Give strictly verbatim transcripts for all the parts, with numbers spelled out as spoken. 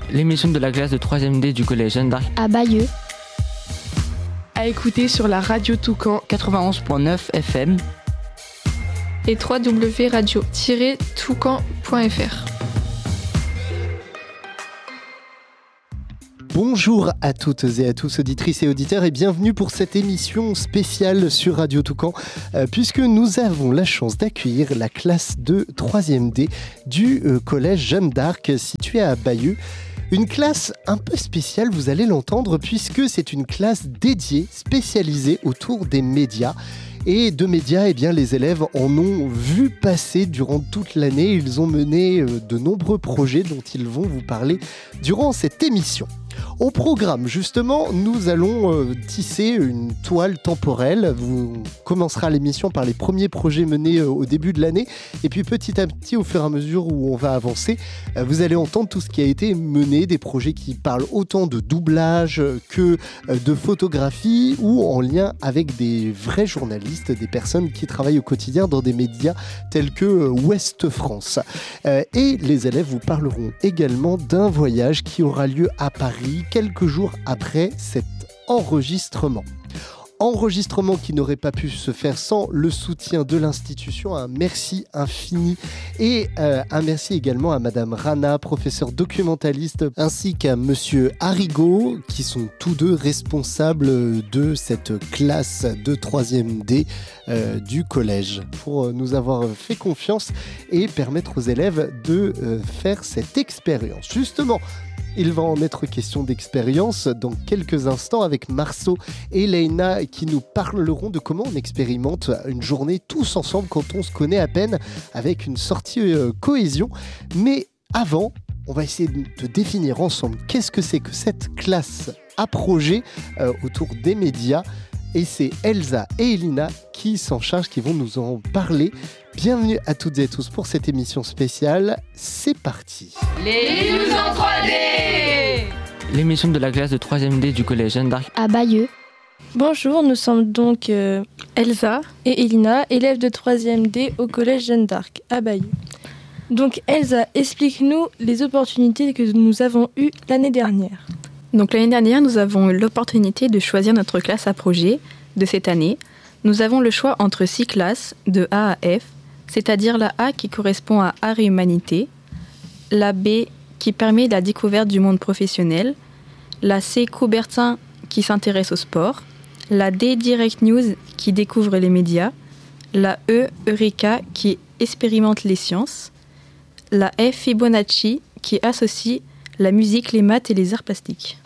L'émission de la classe de troisième D du collège Jeanne d'Arc à Bayeux. À écouter sur la radio Toucan quatre-vingt-onze virgule neuf F M et w w w point radio tiret toucan point f r. Bonjour à toutes et à tous, auditrices et auditeurs, et bienvenue pour cette émission spéciale sur Radio Toucan, euh, puisque nous avons la chance d'accueillir la classe de troisième D du euh, collège Jeanne d'Arc situé à Bayeux. Une classe un peu spéciale, vous allez l'entendre, puisque c'est une classe dédiée, spécialisée autour des médias. Et de médias, eh bien, les élèves en ont vu passer durant toute l'année. Ils ont mené euh, de nombreux projets dont ils vont vous parler durant cette émission. Au programme, justement, nous allons euh, tisser une toile temporelle. Vous commencera l'émission par les premiers projets menés euh, au début de l'année. Et puis petit à petit, au fur et à mesure où on va avancer, euh, vous allez entendre tout ce qui a été mené, des projets qui parlent autant de doublage que euh, de photographie ou en lien avec des vrais journalistes, des personnes qui travaillent au quotidien dans des médias tels que euh, Ouest France. Euh, et les élèves vous parleront également d'un voyage qui aura lieu à Paris quelques jours après cet enregistrement. Enregistrement qui n'aurait pas pu se faire sans le soutien de l'institution. Un merci infini et euh, un merci également à Madame Rana, professeure documentaliste, ainsi qu'à Monsieur Arrigo, qui sont tous deux responsables de cette classe de troisième D euh, du collège, pour nous avoir fait confiance et permettre aux élèves de euh, faire cette expérience. Justement, il va en être question d'expérience dans quelques instants avec Marceau et Leïna qui nous parleront de comment on expérimente une journée tous ensemble quand on se connaît à peine avec une sortie euh, cohésion. Mais avant, on va essayer de définir ensemble qu'est-ce que c'est que cette classe à projet euh, autour des médias. Et c'est Elsa et Elina qui s'en chargent, qui vont nous en parler. Bienvenue à toutes et à tous pour cette émission spéciale. C'est parti. Les news en trois D. L'émission de la classe de troisième D du collège Jeanne d'Arc à Bayeux. Bonjour, nous sommes donc euh, Elsa et Elina, élèves de troisième D au collège Jeanne d'Arc à Bayeux. Donc Elsa, explique-nous les opportunités que nous avons eues l'année dernière. Donc l'année dernière, nous avons eu l'opportunité de choisir notre classe à projet de cette année. Nous avons le choix entre six classes de A à F, c'est-à-dire la A qui correspond à Art et Humanité, la B qui permet la découverte du monde professionnel, la C Coubertin qui s'intéresse au sport, la D Direct News qui découvre les médias, la E Eureka qui expérimente les sciences, la F Fibonacci qui associe la musique, les maths et les arts plastiques.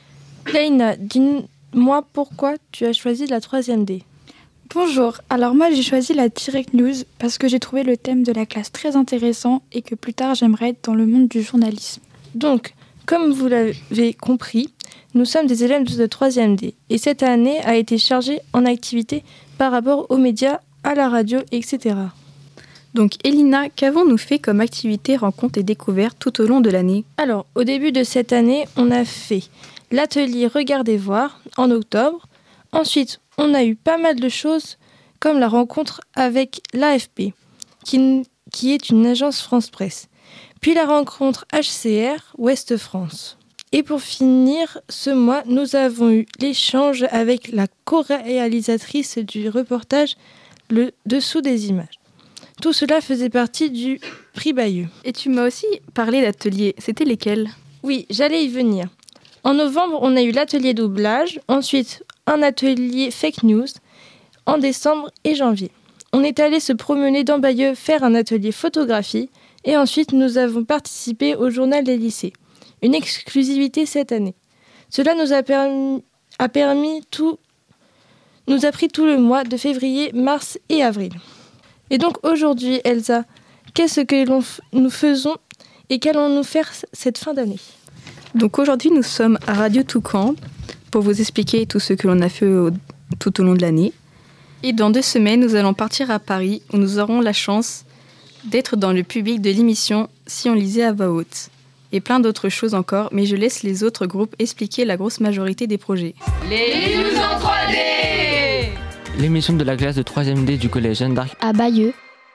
Leïna, dis-moi pourquoi tu as choisi la troisième D. Bonjour, alors moi j'ai choisi la Direct News parce que j'ai trouvé le thème de la classe très intéressant et que plus tard j'aimerais être dans le monde du journalisme. Donc, comme vous l'avez compris, nous sommes des élèves de troisième D et cette année a été chargée en activités par rapport aux médias, à la radio, et cetera. Donc Elina, qu'avons-nous fait comme activité, rencontres et découvertes tout au long de l'année ? Alors, au début de cette année, on a fait l'atelier Regardez voir en octobre. Ensuite, on a eu pas mal de choses comme la rencontre avec l'A F P, qui, qui est une agence France Presse. Puis la rencontre H C R Ouest France. Et pour finir, ce mois, nous avons eu l'échange avec la co-réalisatrice du reportage Le Dessous des images. Tout cela faisait partie du prix Bayeux. Et tu m'as aussi parlé d'ateliers. C'était lesquels ? Oui, j'allais y venir. En novembre, on a eu l'atelier doublage, ensuite un atelier fake news, en décembre et janvier. On est allé se promener dans Bayeux, faire un atelier photographie, et ensuite nous avons participé au journal des lycées. Une exclusivité cette année. Cela nous a permis, a permis tout, nous a pris tout le mois de février, mars et avril. Et donc aujourd'hui, Elsa, qu'est-ce que l'on f- nous faisons et qu'allons-nous faire cette fin d'année ? Donc aujourd'hui, nous sommes à Radio Toucan pour vous expliquer tout ce que l'on a fait au, tout au long de l'année. Et dans deux semaines, nous allons partir à Paris où nous aurons la chance d'être dans le public de l'émission Si on lisait à voix haute. Et plein d'autres choses encore, mais je laisse les autres groupes expliquer la grosse majorité des projets. Les news en trois D. L'émission de la classe de troisième D du collège Jeanne d'Arc à Bayeux.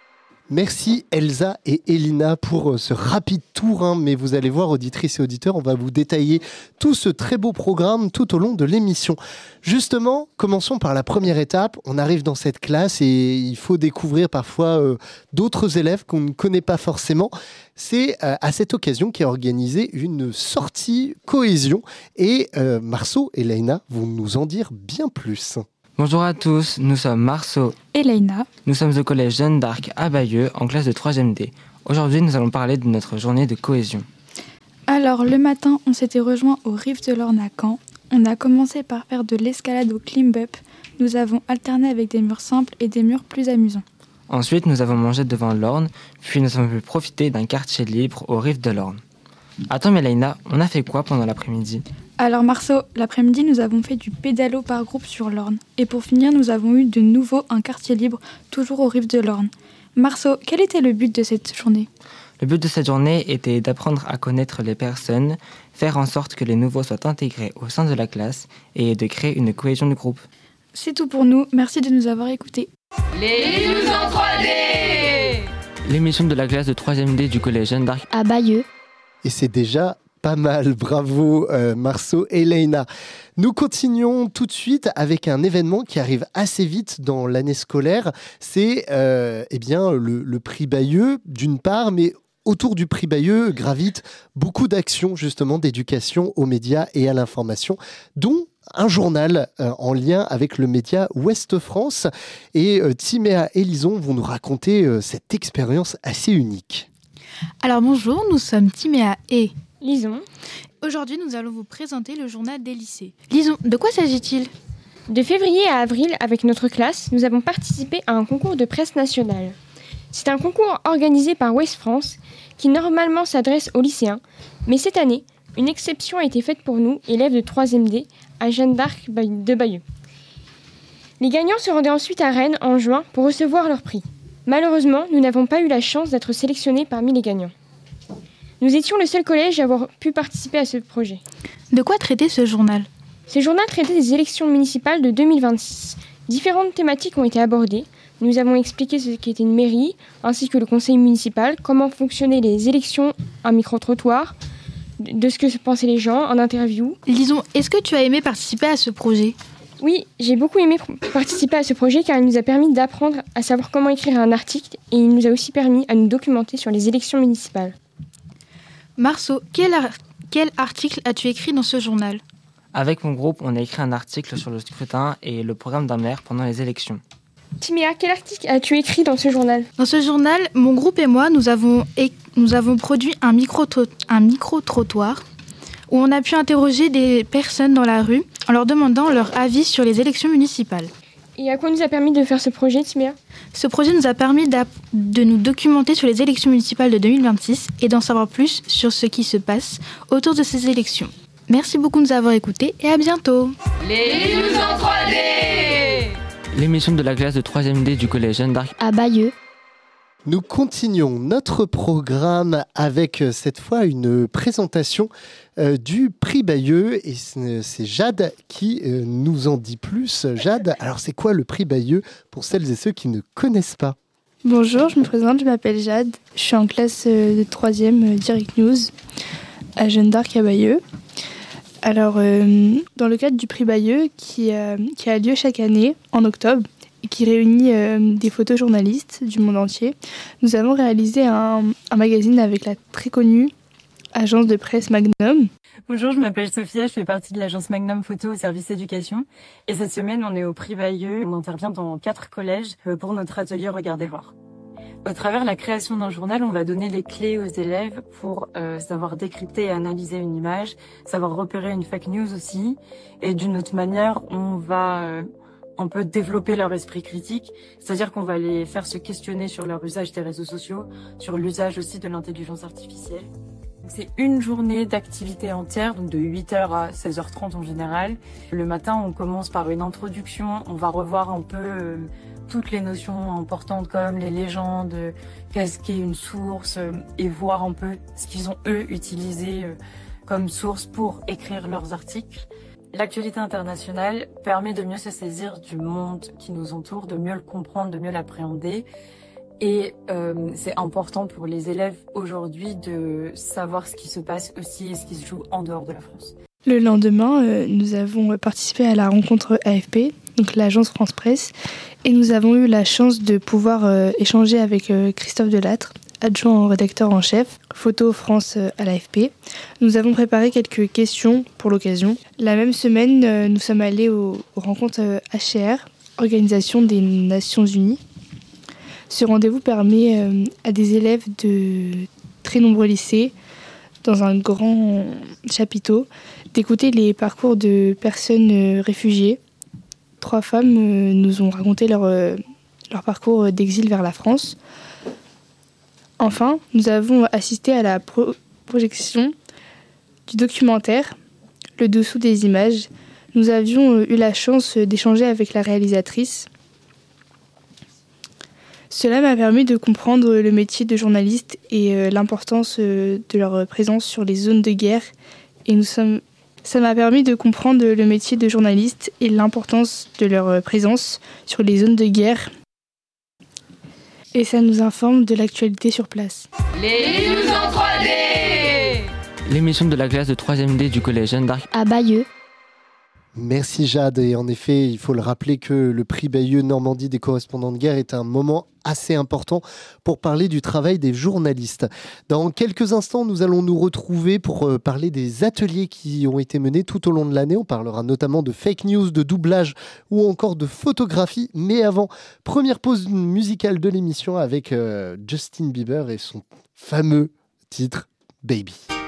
Merci Elsa et Elina pour ce rapide tour, hein, mais vous allez voir, auditrices et auditeurs, on va vous détailler tout ce très beau programme tout au long de l'émission. Justement, commençons par la première étape. On arrive dans cette classe et il faut découvrir parfois euh, d'autres élèves qu'on ne connaît pas forcément. C'est euh, à cette occasion qu'est organisée une sortie cohésion et euh, Marceau et Leïna vont nous en dire bien plus. Bonjour à tous, nous sommes Marceau et Leïna. Nous sommes au collège Jeanne d'Arc à Bayeux en classe de troisième D. Aujourd'hui, nous allons parler de notre journée de cohésion. Alors, le matin, on s'était rejoints aux rives de l'Orne à Caen. On a commencé par faire de l'escalade au climb-up. Nous avons alterné avec des murs simples et des murs plus amusants. Ensuite, nous avons mangé devant l'Orne, puis nous avons pu profiter d'un quartier libre aux rives de l'Orne. Attends, mais Leïna, on a fait quoi pendant l'après-midi ? Alors Marceau, l'après-midi, nous avons fait du pédalo par groupe sur l'Orne. Et pour finir, nous avons eu de nouveau un quartier libre, toujours aux rives de l'Orne. Marceau, quel était le but de cette journée ? Le but de cette journée était d'apprendre à connaître les personnes, faire en sorte que les nouveaux soient intégrés au sein de la classe et de créer une cohésion de groupe. C'est tout pour nous, merci de nous avoir écoutés. Les news en trois D. L'émission de la classe de troisième D du collège Jeanne d'Arc À Bayeux. Et c'est déjà pas mal, bravo euh, Marceau et Leïna. Nous continuons tout de suite avec un événement qui arrive assez vite dans l'année scolaire. C'est euh, eh bien, le, le prix Bayeux d'une part, mais autour du prix Bayeux gravitent beaucoup d'actions justement d'éducation aux médias et à l'information, dont un journal euh, en lien avec le média Ouest France. Et euh, Timéa et Lison vont nous raconter euh, cette expérience assez unique. Alors bonjour, nous sommes Timéa et Lison. Aujourd'hui, nous allons vous présenter le journal des lycées. Lison, de quoi s'agit-il ? De février à avril, avec notre classe, nous avons participé à un concours de presse nationale. C'est un concours organisé par Ouest France qui normalement s'adresse aux lycéens, mais cette année, une exception a été faite pour nous, élèves de troisième D, à Jeanne d'Arc de Bayeux. Les gagnants se rendaient ensuite à Rennes en juin pour recevoir leur prix. Malheureusement, nous n'avons pas eu la chance d'être sélectionnés parmi les gagnants. Nous étions le seul collège à avoir pu participer à ce projet. De quoi traitait ce journal ? Ce journal traitait des élections municipales de deux mille vingt-six. Différentes thématiques ont été abordées. Nous avons expliqué ce qu'était une mairie, ainsi que le conseil municipal, comment fonctionnaient les élections, un micro-trottoir, de ce que pensaient les gens, en interview. Lison, est-ce que tu as aimé participer à ce projet ? Oui, j'ai beaucoup aimé participer à ce projet car il nous a permis d'apprendre à savoir comment écrire un article et il nous a aussi permis à nous documenter sur les élections municipales. Marceau, quel, ar- quel article as-tu écrit dans ce journal ? Avec mon groupe, on a écrit un article sur le scrutin et le programme d'un maire pendant les élections. Timéa, quel article as-tu écrit dans ce journal ? Dans ce journal, mon groupe et moi, nous avons, é- nous avons produit un micro-to- un micro-trottoir où on a pu interroger des personnes dans la rue en leur demandant leur avis sur les élections municipales. Et à quoi nous a permis de faire ce projet, Timéa ? Ce projet nous a permis de nous documenter sur les élections municipales de deux mille vingt-six et d'en savoir plus sur ce qui se passe autour de ces élections. Merci beaucoup de nous avoir écoutés et à bientôt. Les news en trois D. L'émission de la classe de troisième D du collège Jeanne d'Arc À Bayeux. Nous continuons notre programme avec euh, cette fois une présentation euh, du prix Bayeux et c'est, c'est Jade qui euh, nous en dit plus. Jade, alors c'est quoi le prix Bayeux pour celles et ceux qui ne connaissent pas ? Bonjour, je me présente, je m'appelle Jade, je suis en classe de troisième euh, Direct News à Jeanne d'Arc à Bayeux. Alors, euh, dans le cadre du prix Bayeux qui, euh, qui a lieu chaque année en octobre, et qui réunit euh, des photojournalistes du monde entier, nous avons réalisé un, un magazine avec la très connue agence de presse Magnum. Bonjour, je m'appelle Sophia, je fais partie de l'agence Magnum Photo au service éducation. Et cette semaine, on est au prix Bayeux. On intervient dans quatre collèges pour notre atelier Regardez voir. Au travers de la création d'un journal, on va donner les clés aux élèves pour euh, savoir décrypter et analyser une image, savoir repérer une fake news aussi. Et d'une autre manière, on va... Euh, on peut développer leur esprit critique, c'est-à-dire qu'on va les faire se questionner sur leur usage des réseaux sociaux, sur l'usage aussi de l'intelligence artificielle. C'est une journée d'activité entière, donc de huit heures à seize heures trente en général. Le matin, on commence par une introduction, on va revoir un peu euh, toutes les notions importantes comme les légendes, euh, qu'est-ce qu'est une source, euh, et voir un peu ce qu'ils ont eux utilisé euh, comme source pour écrire leurs articles. L'actualité internationale permet de mieux se saisir du monde qui nous entoure, de mieux le comprendre, de mieux l'appréhender. Et euh, c'est important pour les élèves aujourd'hui de savoir ce qui se passe aussi et ce qui se joue en dehors de la France. Le lendemain, euh, nous avons participé à la rencontre A F P, donc l'agence France Presse, et nous avons eu la chance de pouvoir euh, échanger avec euh, Christophe Delattre, adjoint au rédacteur en chef, Photo France euh, à l'A F P. Nous avons préparé quelques questions pour l'occasion. La même semaine, euh, nous sommes allés aux, aux rencontres euh, H C R, Organisation des Nations Unies. Ce rendez-vous permet euh, à des élèves de très nombreux lycées, dans un grand chapiteau, d'écouter les parcours de personnes euh, réfugiées. Trois femmes euh, nous ont raconté leur, euh, leur parcours d'exil vers la France. Enfin, nous avons assisté à la pro- projection du documentaire « Le dessous des images ». Nous avions euh, eu la chance d'échanger avec la réalisatrice. Cela m'a permis de comprendre le métier de journaliste et euh, l'importance euh, de leur présence sur les zones de guerre. Et nous sommes... Ça m'a permis de comprendre le métier de journaliste et l'importance de leur présence sur les zones de guerre. Et ça nous informe de l'actualité sur place. Les news en trois D. L'émission de la classe de troisième D du collège Jeanne d'Arc à Bayeux. Merci Jade, et en effet il faut le rappeler que le prix Bayeux Normandie des correspondants de guerre est un moment assez important pour parler du travail des journalistes. Dans quelques instants nous allons nous retrouver pour parler des ateliers qui ont été menés tout au long de l'année. On parlera notamment de fake news, de doublage ou encore de photographie, mais avant, première pause musicale de l'émission avec euh, Justin Bieber et son fameux titre Baby.